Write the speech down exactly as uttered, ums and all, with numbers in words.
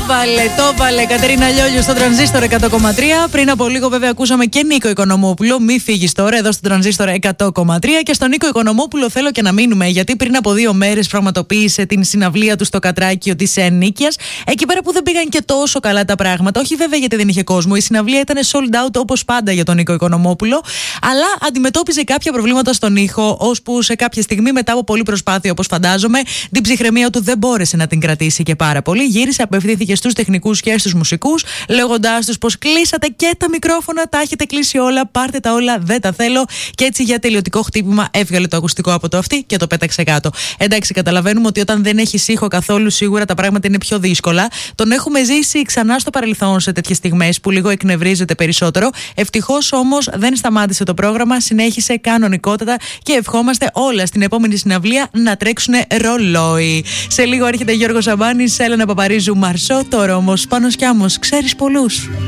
βάλε, το βάλε. Κατερίνα Λιόλιου στο Τρανζίστορ εκατό κόμμα τρία. Πριν από λίγο, βέβαια, ακούσαμε και Νίκο Οικονομόπουλο. Μη φύγει τώρα, εδώ στο Τρανζίστορ εκατό κόμμα τρία. Και στον Νίκο Οικονομόπουλο θέλω και να μείνουμε, γιατί πριν από δύο μέρες πραγματοποίησε την συναυλία του στο Κατράκιο της Νίκαιας. Εκεί πέρα που δεν πήγαν και τόσο καλά τα πράγματα. Όχι βέβαια γιατί δεν είχε κόσμο. Η συναυλία ήταν sold out όπως πάντα για τον Νίκο Οικονομόπουλο. Αλλά αντιμετώπιζε κάποια προβλήματα στον ήχο, ώσπου σε κάποια στιγμή, μετά από πολλή προσπάθεια, όπως φαντάζομαι, την ψυχραιμία του δεν μπόρεσε να την κρατήσει και πάρα πολύ. Γύρισε, απευθύνθηκε στους τεχνικούς και στους μουσικούς, λέγοντάς τους πως κλείσατε και τα μικρόφωνα, τα έχετε κλείσει όλα, πάρτε τα όλα, δεν τα θέλω. Και έτσι για τελειωτικό χτύπημα έβγαλε το ακουστικό από το αυτί και το πέταξε κάτω. Εντάξει, καταλαβαίνουμε ότι όταν δεν έχει ήχο καθόλου, σίγουρα τα πράγματα είναι πιο δύσκολα. Τον έχουμε ζήσει ξανά στο παρελθόν σε τέτοιες στιγμές που λίγο εκνευρίζεται περισσότερο. Ευτυχώς όμως δεν σταμάτησε το πρόγραμμα, συνέχισε κανονικότατα και ευχόμαστε όλα στην επόμενη συναυλία να τρέξουν ρολόι. Σε λίγο έρχεται Γιώργος Σαμπάνης, Έλενα Παπαρίζου, Μαρσό. Τώρα όμως Πάνος Κιάμος, ξέρεις πολλούς.